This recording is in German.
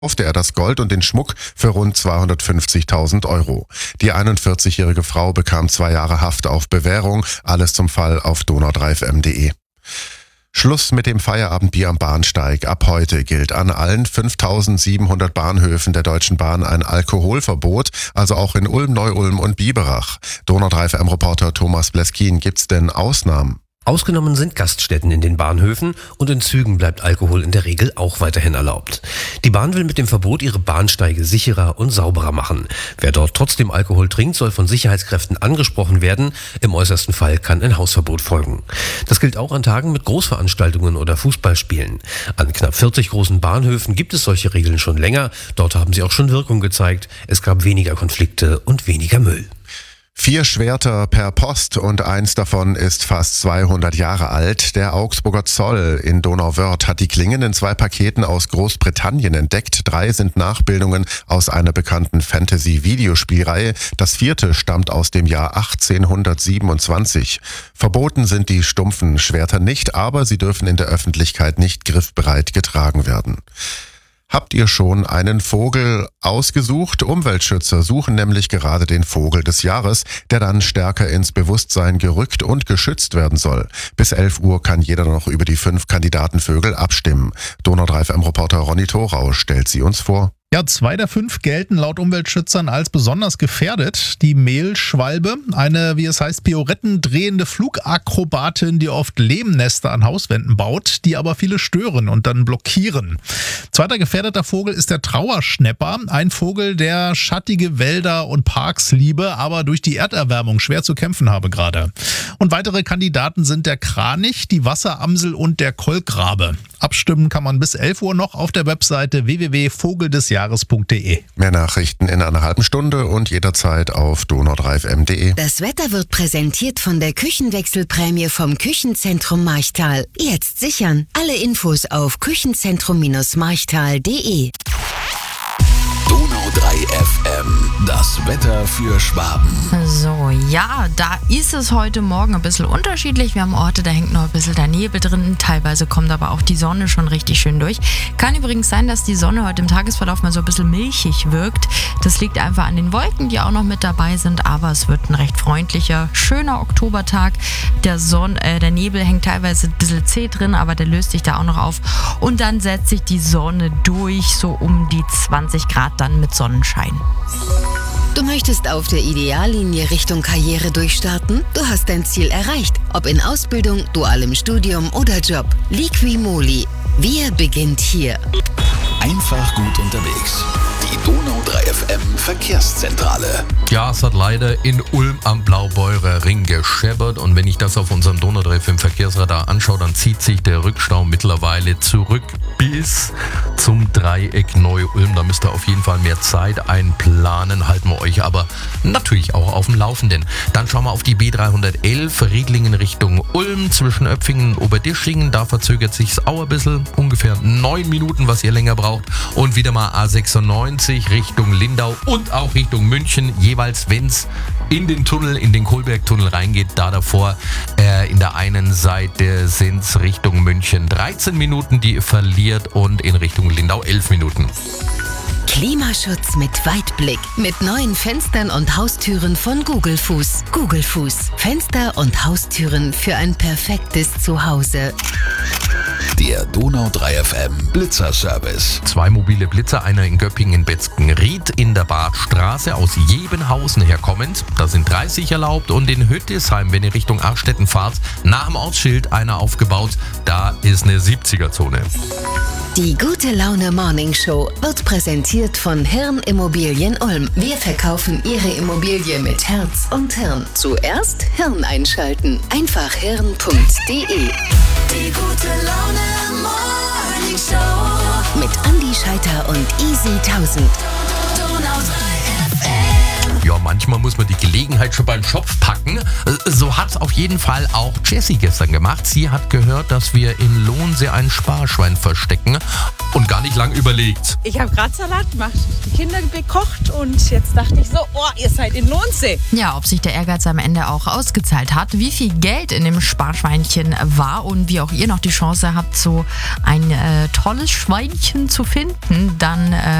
kaufte er das Gold und den Schmuck für rund 250.000 Euro. Die 41-jährige Frau bekam 2 Jahre Haft auf Bewährung. Alles zum Fall auf donau3fm.de. Schluss mit dem Feierabendbier am Bahnsteig. Ab heute gilt an allen 5.700 Bahnhöfen der Deutschen Bahn ein Alkoholverbot, also auch in Ulm, Neu-Ulm und Biberach. Donau3FM-Reporter Thomas Bleskin, gibt's denn Ausnahmen? Ausgenommen sind Gaststätten in den Bahnhöfen und in Zügen bleibt Alkohol in der Regel auch weiterhin erlaubt. Die Bahn will mit dem Verbot ihre Bahnsteige sicherer und sauberer machen. Wer dort trotzdem Alkohol trinkt, soll von Sicherheitskräften angesprochen werden. Im äußersten Fall kann ein Hausverbot folgen. Das gilt auch an Tagen mit Großveranstaltungen oder Fußballspielen. An knapp 40 großen Bahnhöfen gibt es solche Regeln schon länger. Dort haben sie auch schon Wirkung gezeigt. Es gab weniger Konflikte und weniger Müll. 4 Schwerter per Post und eins davon ist fast 200 Jahre alt. Der Augsburger Zoll in Donauwörth hat die Klingen in 2 Paketen aus Großbritannien entdeckt. 3 sind Nachbildungen aus einer bekannten Fantasy-Videospielreihe. Das 4. stammt aus dem Jahr 1827. Verboten sind die stumpfen Schwerter nicht, aber sie dürfen in der Öffentlichkeit nicht griffbereit getragen werden. Habt ihr schon einen Vogel ausgesucht? Umweltschützer suchen nämlich gerade den Vogel des Jahres, der dann stärker ins Bewusstsein gerückt und geschützt werden soll. Bis 11 Uhr kann jeder noch über die 5 Kandidatenvögel abstimmen. Donau3FM-Reporter Ronny Thorau stellt sie uns vor. Ja, 2 der 5 gelten laut Umweltschützern als besonders gefährdet. Die Mehlschwalbe, eine, wie es heißt, Pirouetten drehende Flugakrobatin, die oft Lehmnester an Hauswänden baut, die aber viele stören und dann blockieren. Zweiter gefährdeter Vogel ist der Trauerschnäpper, ein Vogel, der schattige Wälder und Parks liebe, aber durch die Erderwärmung schwer zu kämpfen habe gerade. Und weitere Kandidaten sind der Kranich, die Wasseramsel und der Kolkrabe. Abstimmen kann man bis 11 Uhr noch auf der Webseite www.vogeldesjahres.de. Mehr Nachrichten in einer halben Stunde und jederzeit auf donau3fm.de. Das Wetter wird präsentiert von der Küchenwechselprämie vom Küchenzentrum Marchtal. Jetzt sichern. Alle Infos auf küchenzentrum-marchtal.de. Donau3FM, das Wetter für Schwaben. So, ja, da ist es heute Morgen ein bisschen unterschiedlich. Wir haben Orte, da hängt noch ein bisschen der Nebel drin. Teilweise kommt aber auch die Sonne schon richtig schön durch. Kann übrigens sein, dass die Sonne heute im Tagesverlauf mal so ein bisschen milchig wirkt. Das liegt einfach an den Wolken, die auch noch mit dabei sind. Aber es wird ein recht freundlicher, schöner Oktobertag. Der Nebel hängt teilweise ein bisschen zäh drin, aber der löst sich da auch noch auf. Und dann setzt sich die Sonne durch, so um die 20 Grad dann mit Sonnenschein. Du möchtest auf der Ideallinie Richtung Karriere durchstarten? Du hast dein Ziel erreicht. Ob in Ausbildung, dualem Studium oder Job. Liqui-Moly. Wir beginnt hier. Einfach gut unterwegs. Die Donau3FM Verkehrszentrale. Ja, es hat leider in Ulm am Blaubeurer Ring gescheppert und wenn ich das auf unserem Donau3FM Verkehrsradar anschaue, dann zieht sich der Rückstau mittlerweile zurück bis zum Dreieck Neu-Ulm. Da müsst ihr auf jeden Fall mehr Zeit einplanen, halten wir euch aber natürlich auch auf dem Laufenden. Dann schauen wir auf die B311 Rieglingen Richtung Ulm zwischen Öpfingen und Oberdischingen. Da verzögert sich's auch ein bisschen, ungefähr 9 Minuten, was ihr länger braucht. Und wieder mal A96 Richtung Lindau und auch Richtung München, jeweils wenn es in den Tunnel, in den Kohlbergtunnel reingeht, da davor in der einen Seite sind es Richtung München 13 Minuten, die verliert und in Richtung Lindau 11 Minuten. Klimaschutz mit Weitblick. Mit neuen Fenstern und Haustüren von Google Fuß. Google Fuß. Fenster und Haustüren für ein perfektes Zuhause. Der Donau3FM Blitzerservice. 2 mobile Blitzer, einer in Göppingen, in Betzgenried, in der Badstraße, aus Jebenhausen herkommend. Da sind 30 erlaubt und in Hüttesheim, wenn ihr Richtung Arstetten fahrt, nach dem Ortsschild einer aufgebaut. Da ist eine 70er-Zone. Die Gute Laune Morning Show wird präsentiert von Hirn Immobilien Ulm. Wir verkaufen Ihre Immobilie mit Herz und Hirn. Zuerst Hirn einschalten. Einfach hirn.de. Die Gute Laune Morning Show mit Andi Scheiter und Easy 1000. Donau3FM. Ja, manchmal muss man die Gelegenheit schon beim Schopf packen. So hat's auf jeden Fall auch Jessie gestern gemacht. Sie hat gehört, dass wir in Lohnsee ein Sparschwein verstecken und gar nicht lang überlegt. Ich habe gerade Salat gemacht, die Kinder bekocht und jetzt dachte ich so, oh, ihr seid in Lohnsee. Ja, ob sich der Ehrgeiz am Ende auch ausgezahlt hat, wie viel Geld in dem Sparschweinchen war und wie auch ihr noch die Chance habt, so ein tolles Schweinchen zu finden, dann